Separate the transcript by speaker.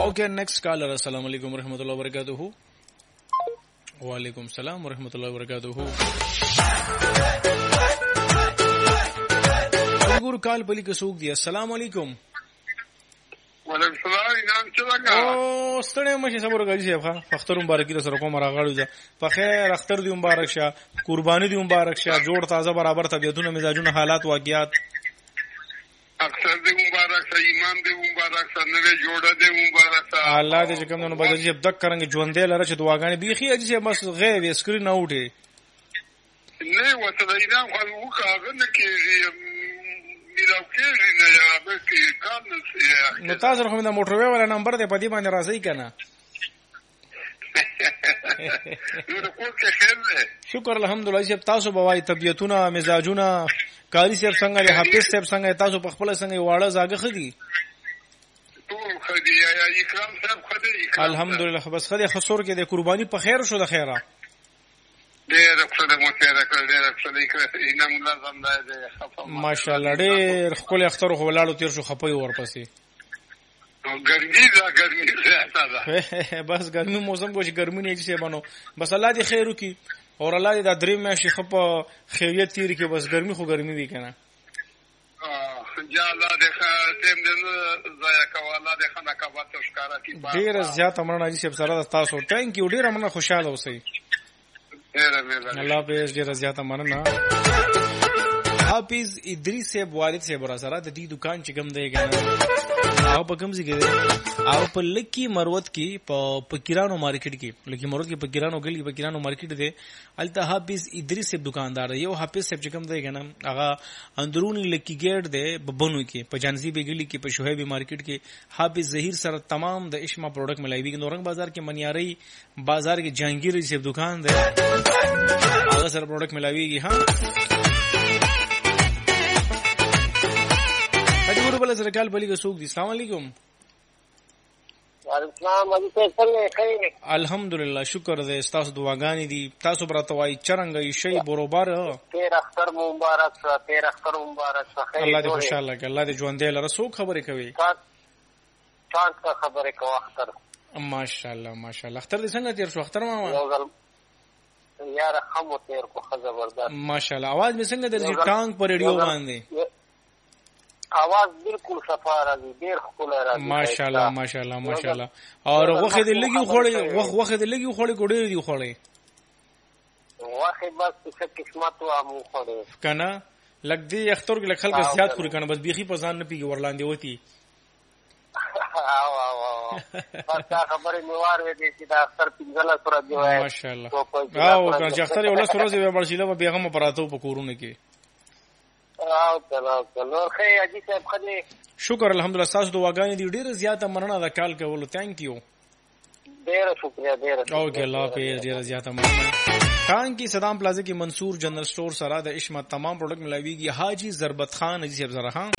Speaker 1: Okay, next caller. Assalamu alaikum warahmatullahi wabarakatuh. Walaikum salam warahmatullahi wabarakatuh. Guru call pali ka sook diya. Assalamu alaikum.
Speaker 2: وعلیکم السلام انعام څنګه
Speaker 1: او ستړی مشه صبر کوي چې ښه اختر مبارک دې سره کوم راغړو ځه په خیر اختر دې مبارک شه قرباني دې مبارک شه جوړ تازه برابر طبيعتونه مزاجونه حالات واقعیات
Speaker 2: اختر دې مبارک شه ایمان دې مبارک شه نوې جوړه دې مبارک شه
Speaker 1: الله دې کوم نو بدل چې دک کرنګ ژوندې لره چې دعاګانې بيخي اجي چې بس غیب اسکرین نه وټي
Speaker 2: نه وته انعام خو وکړه نه کېږي
Speaker 1: نو تاسو خو د موټر وی ولا نمبر دې په دې باندې راځي کنه شکر الحمدلله چې تاسو بوای طبيعتونه مزاجونه کاری صاحب څنګه دی حافظ صاحب څنګه تاسو په خپل څنګه واړه زاګه خدي
Speaker 2: ټول خدي یا اکرام صاحب خدي
Speaker 1: الحمدلله بس خدي خسور کې د قرباني په خیر شو د خیره
Speaker 2: ډېر څه د مشاهده کړل ډېر څه لیکل انعام الله زنده دې
Speaker 1: ماشاءالله ډېر خپل اختر خو ولاړو تیر شو خپي ورپسې
Speaker 2: ګرمي زیاته ده
Speaker 1: بس ګرمي موسم کو چې ګرمي نه شي بنو بس الله دې خیر وکي اور الله دې د درې میاشتې خپ خیریت تیر کې بس ګرمي خو ګرمي وی کنه
Speaker 2: جا الله دې تیم دې زیا کواله دې خنا کبا تشکارا کی
Speaker 1: ډېر زیات امرنا جی سره تاسو ټانک یو ډېر امرنا خوشاله اوسئ الله په ډېر زیاته مننه حافظ ادریس صاحب والد صاحب را سره د دې دکان چې کوم دی کنه او په کوم ځای کې او په لکی مروت کې په پکیرانو مارکیټ کې لکی مروت کې پکیرانو غلی پکیرانو مارکیټ دی الته حافظ ادریس صاحب دکاندار یو حافظ صاحب چې کوم دی کنه هغه اندرونی لکی ګیټ دی ببونو کې په جانسی بیګلی کې په شوهبی مارکیټ کې حافظ ظهیر سره تمام د اشما پروډکټ ملایوي کې نورنګ بازار کې منیاری بازار کې جهانگیر صاحب دکان دی هغه سره پروډکټ ملایوي ها اجمرو بل سره کال بلی سوق دي السلام علیکم
Speaker 3: وعلیکم السلام ابو څنګه خیر
Speaker 1: الحمدلله شکر دې تاسو دعاګانې دي تاسو برته وای چرنګ شي بروبر
Speaker 3: تیر اختر مبارک شه تیر اختر مبارک شه
Speaker 1: الله دې خوشاله کړي الله دې ژوند دې لره سوق خبرې کوي
Speaker 3: چانس کا خبرې کو اختر
Speaker 1: ماشاءالله ماشاءالله اختر دې څنګه تیر شو اختر ماما
Speaker 3: یار خمو تیر کو زبردست
Speaker 1: ماشاءالله आवाज مې څنګه درځي ټانک پر ریډیو باندې
Speaker 3: आवाज بالکل صفا راځي ډیر ښکلی راځي
Speaker 1: ماشاءالله ماشاءالله ماشاءالله اور وخت دې لګي خوړې وخت دې لګي خوړې ګډې دي خوړې
Speaker 3: وخت بس څه قسمت وا مو خوړې
Speaker 1: کنه لګ دې اختر کې لخل کا زیات خوري کنه بس بيخي پزان نه پیږي ورلاندې وتی
Speaker 3: او پتا خبرې میوار وې دي چې دا اختر پنځله سره دی وای
Speaker 1: ماشاءالله او کنه چې اختر یو له سره دی ورشيله به بیغه پراتو په کورونه کې
Speaker 3: چلو خیر اجي صاحب خدي
Speaker 1: شکر الحمدلله تاسو دعاګانې دي ډیره زیاته مننه دا کال کولو ثانک یو
Speaker 3: ډیره شکریہ ډیره
Speaker 1: اوکے الله په ډیره زیاته مننه خان کی صدام پلازا کی منصور جنرل سٹور سره د اشما تمام پروډکټ ملایويږي حاجی ضربت خان اجي صاحب زره